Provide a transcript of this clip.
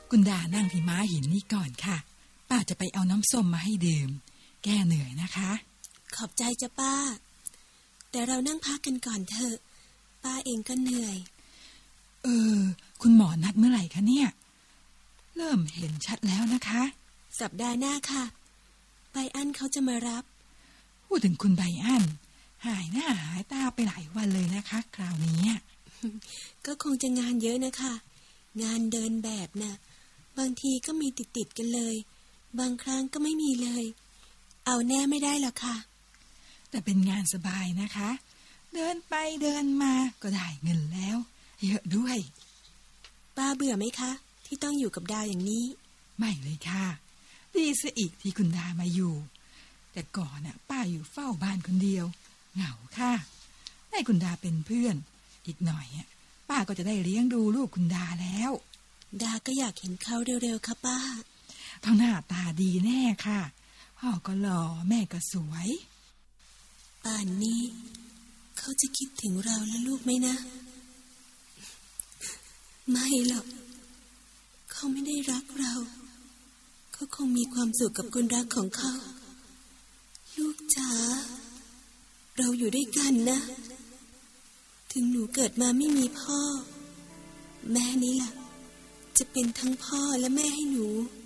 คุณดานั่งที่ม้าหินนี่ก่อนค่ะป้าจะไปเอาน้ำส้มมาให้ดื่มแก้เหนื่อยนะคะขอบใจจ้ะป้าแต่เรานั่งพักกันก่อนเถอะป้าเองก็เหนื่อยคุณหมอนัดเมื่อไหร่คะเนี่ยเริ่มเห็นชัดแล้วนะคะสัปดาห์หน้าค่ะไบอันเขาจะมารับพูดถึงคุณไบอันหายหน้าหายตาไปหลายวันเลยนะคะคราวนี้ก็คงจะงานเยอะนะคะงานเดินแบบน่ะบางทีก็มีติดกันเลยบางครั้งก็ไม่มีเลยเอาแน่ไม่ได้หรอกค่ะแต่เป็นงานสบายนะคะเดินไปเดินมาก็ได้เงินแล้วเยอะด้วยป้าเบื่อไหมคะที่ต้องอยู่กับดาอย่างนี้ไม่เลยค่ะดีซะอีกที่คุณดามาอยู่แต่ก่อนน่ะป้าอยู่เฝ้าบ้านคนเดียวเหงาค่ะได้คุณดาเป็นเพื่อนอีกหน่อยป้าก็จะได้เลี้ยงดูลูกคุณดาแล้วดาก็อยากเห็นเขาเร็วๆค่ะป้าเขาหน้าตาดีแน่ค่ะพ่อก็หล่อแม่ก็สวยป่านนี้เขาจะคิดถึงเราและลูกไหมนะไม่หรอกเขาไม่ได้รักเราเขาคงมีความสุขกับคนรักของเขาลูกจ๋าเราอยู่ด้วยกันนะถึงหนูเกิดมาไม่มีพ่อแม่นี่ล่ะจะเป็นทั้งพ่อและแม่ให้หนู